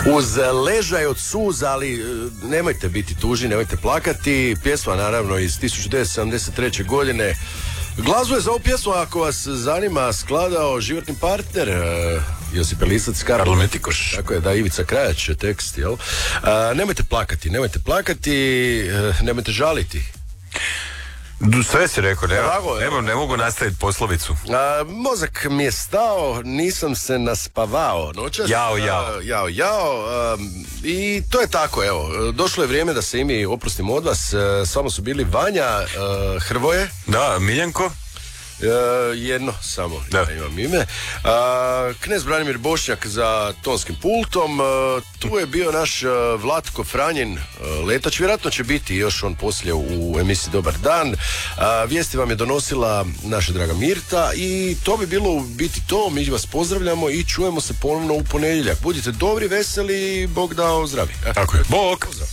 Uz ležaj od suza, ali nemojte biti tužni, nemojte plakati. Pjesma naravno iz 1973. godine. Glazbu je za ovu pjesmu, ako vas zanima, skladao životni partner Josip Elisac, Karlo Metikoš. Tako je, da, Ivica Krajač tekst, jel? Nemojte plakati, nemojte žaliti. Sve si rekao, ne mogu nastaviti poslovicu. Mozak mi je stao, nisam se naspavao noćas. Jao. I to je tako, evo. Došlo je vrijeme da se i mi oprostimo od vas. Samo su bili Vanja, Hrvoje. Da, Miljenko. Jedno samo, ja imam ime. Knez Branimir Bošnjak za tonskim pultom. Tu je bio naš Vlatko Franjin Letač, vjerojatno će biti još on poslije u emisiji Dobar dan. Vijesti vam je donosila naša draga Mirta i to bi bilo u biti to. Mi vas pozdravljamo i čujemo se ponovno u ponedjeljak. Budite dobri, veseli, Bog dao zdravi. Tako je, Bog! Pozdrav.